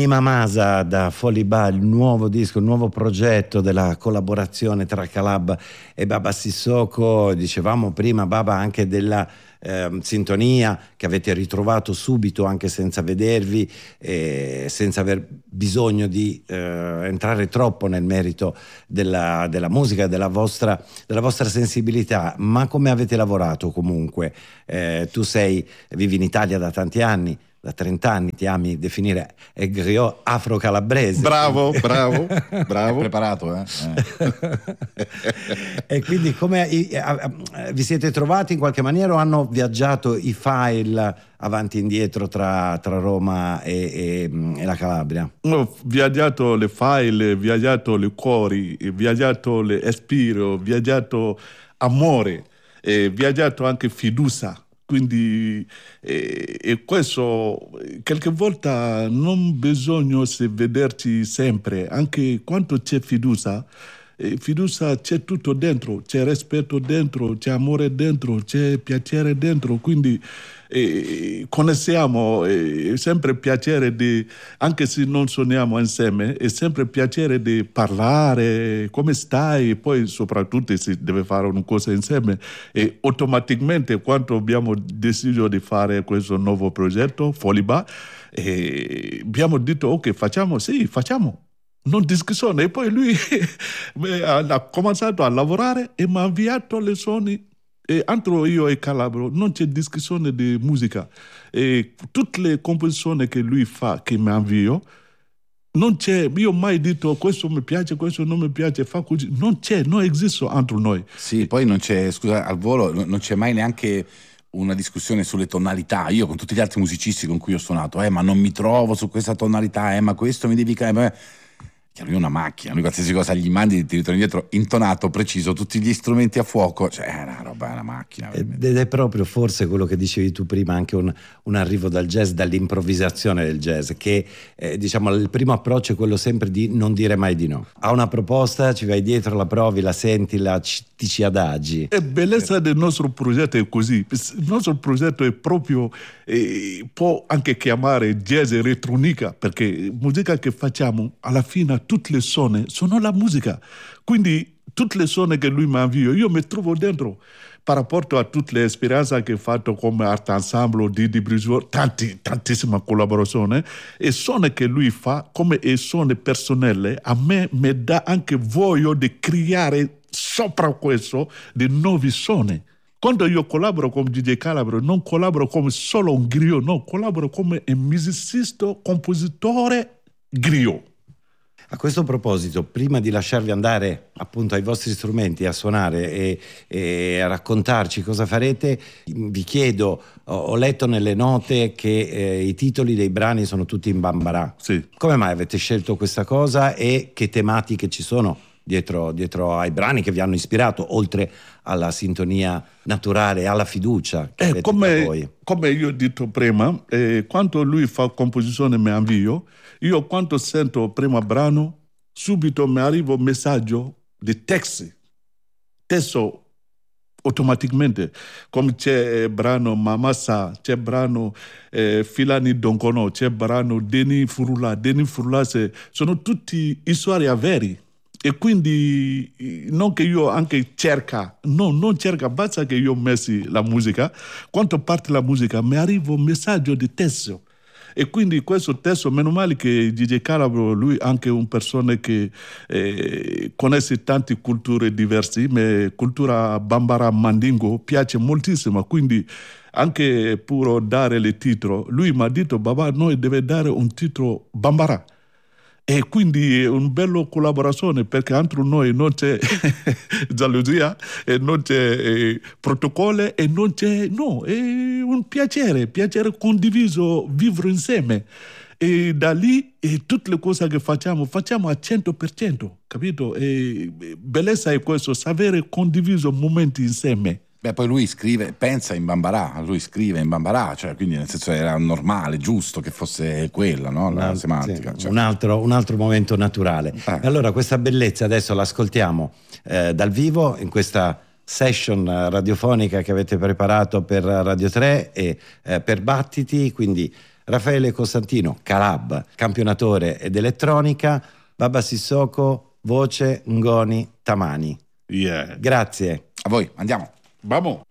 Nima Masa da Foliba, il nuovo disco, il nuovo progetto della collaborazione tra Calab e Baba Sissoko. Dicevamo prima, Baba, anche della sintonia che avete ritrovato subito, anche senza vedervi, senza aver bisogno di entrare troppo nel merito della musica, della vostra sensibilità. Ma come avete lavorato comunque? Tu vivi in Italia da tanti anni, da 30 anni, ti ami definire griot afro-calabrese. Bravo. Preparato, E quindi come vi siete trovati in qualche maniera, o hanno viaggiato i file avanti e indietro tra Roma e la Calabria? Ho viaggiato le file, viaggiato le cuori, viaggiato le espiro, viaggiato amore, viaggiato anche fiducia. Quindi questo qualche volta non bisogna vederci sempre, anche quando c'è fiducia c'è tutto dentro, c'è rispetto dentro, c'è amore dentro, c'è piacere dentro, quindi conosciamo, è sempre piacere di, anche se non suoniamo insieme, è sempre piacere di parlare, come stai, poi soprattutto si deve fare una cosa insieme, e automaticamente quando abbiamo deciso di fare questo nuovo progetto, Foliba, abbiamo detto ok, facciamo, non discussione. E poi lui ha cominciato a lavorare e mi ha inviato le suoni, e entro io e Calabro non c'è discussione di musica, e tutte le composizioni che lui fa, che mi invio, non c'è, io mai detto questo mi piace, questo non mi piace, fa così, non esiste entro noi. Sì, poi non c'è, scusa, al volo non c'è mai neanche una discussione sulle tonalità. Io con tutti gli altri musicisti con cui ho suonato, ma non mi trovo su questa tonalità, ma questo mi devi che lui è una macchina, lui qualsiasi cosa gli mandi ti ritorna indietro intonato, preciso, tutti gli strumenti a fuoco, cioè è una roba, è una macchina. Ed è proprio forse quello che dicevi tu prima, anche un arrivo dal jazz, dall'improvvisazione del jazz, che diciamo il primo approccio è quello sempre di non dire mai di no. A una proposta ci vai dietro, la provi, la senti, ti ci adagi. E bellezza del nostro progetto è così, il nostro progetto è proprio, può anche chiamare jazz elettronica, perché musica che facciamo alla fine tutte le suoni sono la musica, quindi tutte le suoni che lui mi invia io mi trovo dentro, per rapporto a tutte le esperienze che ho fatto come Art Ensemble, Didi Brisio, tantissima collaborazione, e suoni che lui fa come suoni personali, a me mi dà anche voglia di creare sopra questo di nuovi suoni. Quando io collaboro con DJ Calabro, non collaboro come solo un griot, no, collaboro come un musicista, compositore griot. A questo proposito, prima di lasciarvi andare appunto ai vostri strumenti a suonare e a raccontarci cosa farete, vi chiedo, ho letto nelle note che i titoli dei brani sono tutti in bambara. Sì. Come mai avete scelto questa cosa e che tematiche ci sono dietro ai brani che vi hanno ispirato, oltre alla sintonia naturale, alla fiducia che avete tra voi? Come io ho detto prima, quando lui fa composizione mi invio, io quando sento il primo brano, subito mi arriva un messaggio di testo automaticamente, come c'è brano Mamasa, c'è brano Filani Donkono, c'è brano Deni Furula, sono tutti storie veri. E quindi non che io anche non cerca, basta che io messi la musica, quando parte la musica mi arriva un messaggio di testo. E quindi questo testo, meno male che DJ Calabro, lui è anche una persona che conosce tante culture diverse, ma cultura bambara mandingo piace moltissimo, quindi anche per dare il titolo, lui mi ha detto, Baba, noi deve dare un titolo bambara. E quindi è una bella collaborazione, perché entro noi non c'è gelosia, e non c'è protocollo, e non c'è, no, è un piacere condiviso, vivere insieme. E da lì tutte le cose che facciamo a 100%, capito? E bellezza è questo, sapere condiviso momenti insieme. Beh, poi lui pensa in bambara, cioè, quindi nel senso era normale, giusto che fosse quella, no? La semantica. Sì, cioè. un altro momento naturale. Allora questa bellezza adesso l'ascoltiamo dal vivo in questa session radiofonica che avete preparato per Radio 3 e per Battiti, quindi Raffaele Costantino, Calab, campionatore ed elettronica, Baba Sissoko, voce, ngoni, tamani. Yeah. Grazie. A voi, andiamo. Vamos.